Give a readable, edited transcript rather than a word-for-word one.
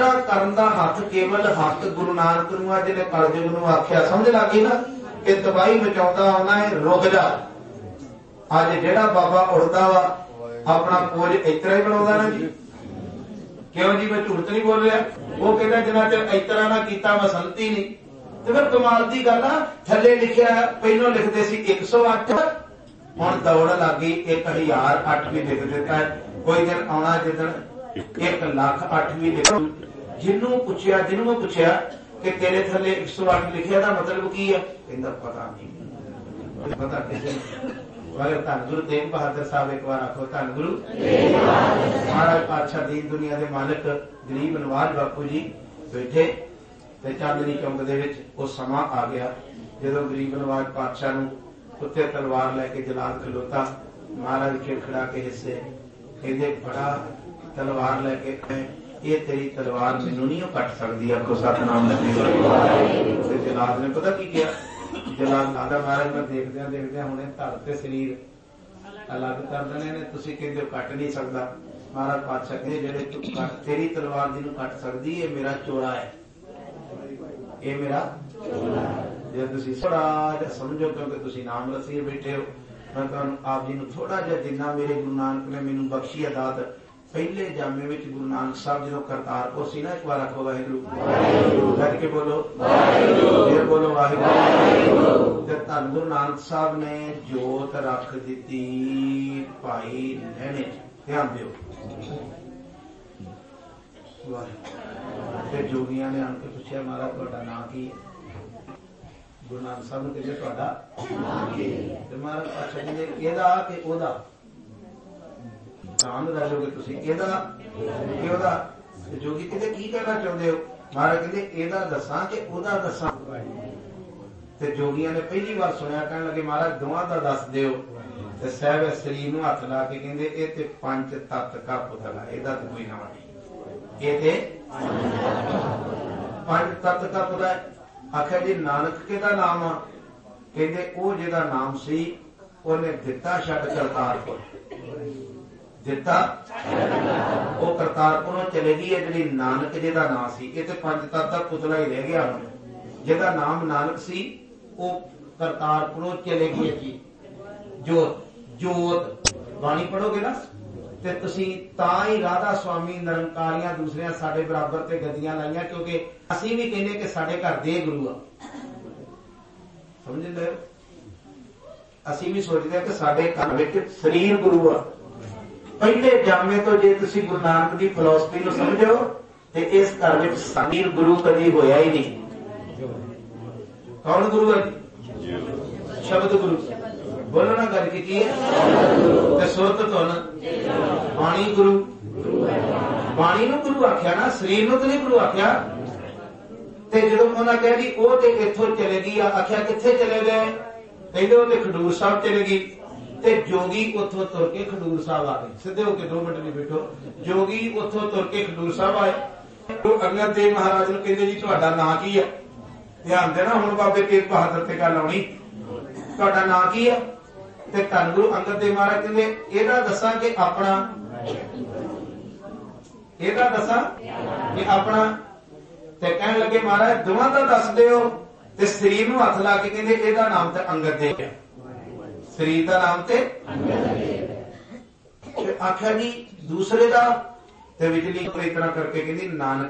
पूरा करन दा हथ केवल हथ गुरु नानक नूं आ जिहने कलयुग नूं आख्या। समझ लग गई ना कि तबाही मचाउंदा आउणा है, रुक जा। अज जिहड़ा बाबा उड़दा वा अपना पोज इतरा ही बनाउंदा ना जी। क्यों जी, मैं झूठ नहीं बोल रहा। वो कहता जिन्ना चਿਰ इतरा ना कीता मैं संती नहीं। तो फिर कमाल की गल आ, थले लिखिया पहलों लिखते सी 108, हुण दौड़ लग गई 1008 भी लिख दिता है। कोई दिन आना जिदन 1,08 भी लिख। जिन्हों पुछया कि तेरे थले 108 लिखिया दा मतलब की है, कहंदा पता नहीं, पता किसे। मगर धन गुरु तेग बहादुर साहब एक बार आखो धन गुरु महाराज पातशाह दीन दुनिया के मालिक गरीब नवाज बापू जी बैठे ते चांदनी चौंक दे विच वो समा आ गया जदों गरीब नवाज पातशाह नूं उत्ते तलवार लैके जलाल खलोता। महाराज खिड़खड़ा के हिस्से कहंदे बड़ा तलवार लैके ये तेरी तलवार मैनू नहीं कट सकती। आखो सतनाम लगे। जलाल ने पता की किया, जलाल लादा महाराज मैं देखदे हुणे धड़ ते शरीर अलग कर देने ने, तुसीं कहंदे कट नहीं सकदा। महाराज पातशाह कहंदे जेड़े तू कट तेरी तलवार जिहनूं कट सकदी ये मेरा चोड़ा है, ये मेरा जे तुसीं थोड़ा जिहा समझो क्योंकि तुसीं नाम रसीए बैठे हो। मैं तुहानूं आप जी नूं थोड़ा जिहा जिन्ना मेरे गुरु नानक ने मैनूं बख्शी है दात। पहले जामे विच गुरु नानक साहब जो करतारपुर सी ना, एक बार आखो वाहिगुरू करके बोलो, फिर बोलो वाहिगुरू। ते धन गुरु नानक साहब ने जोत रख दी भाई लहने। ध्यान दिओ, ते जोगियां ने आके पूछा महाराज तुहाडा नाम की है? गुरु नानक साहब ने कहा तुहाडा नाम की है? ते महाराज पातशाह कहंदे एदा कि ओदा नाम दसोगे तुसीं, एदा कि ओदा? जोगी कहंदे की कहना चाहुंदे हो? महाराज कहंदे एदा दसां कि ओदा दसां? ते जोगियां ने पहली बार सुनिया कहण लगे महाराज दोवां दा दस दिओ। ते साहब शरीर नूं हथ ला के कहंदे ए ते पंच तत्त का पुतला, एदा ते कोई नाम नहीं, ये ते पंच तत्त का पुतला। आखिया जी नानक किहदा नाम आ? कहंदे ओ जिहदा नाम सी ओने दिता छड्ड करतारपुर, दिता वो करतारपुरों चले गई है। जिहड़ी नानक जिहदा नाम सी ये ते पंच तत्त दा पुतला ही रह गया। हुण जिहदा नाम नानक सी वो करतारपुरों चले गई जी। जोत जोत बाणी पढ़ोगे ना ते तुसीं तां ही राधा स्वामी निरंकारियां दूसरियां साडे बराबर ते गद्दियां लाइयां, क्योंकि असीं भी कहने कि साडे घर दे गुरु आ। समझदे हो? असीं भी सोचदे कि साडे घर विच शरीर गुरु आ। पहले जामे तो जे तुसीं गुरु नानक दी फिलोसफी नूं समझो ते इस घर विच शरीर गुरु कदी होया ही नहीं। कौन गुरु है? शब्द गुरु। बोलो ना गल की है? ते सुरत धुन बाणी गुरु। बाणी नूं गुरु आख्या ना, शरीर नूं तो नहीं गुरु आख्या। ते जदों उन्हां कहा जी ओ ते इत्थों चले गई, आख्या कित्थे चले गए? कहंदे ओ ते खडूर साहब चले गई। ते जोगी उथों तुर के खडूर साहब आ गए। सीधे होके 2 मिनट नहीं बैठो। जोगी उथों तुर के खडूर साहब आए। तो अंगद देव महाराज नूं कहंदे जी तुहाडा नाम की है? ध्यान देना, हुण बाबे तेग बहादुर ते गल आउणी। तुहाडा नाम की है? ते धन गुरु अंगद देव महाराज कहंदे एदा दसां कि अपना? एदा दसां कि अपना? ते कहण लगे महाराज दोवां दा दस दिओ। ते शरीर नूं हथ ला के कहंदे एदा नाम ते अंगद देव है, शरीर का नाम ते आख्या जी दूसरे का। ते बिजली इस तरह करके कहंदी नानक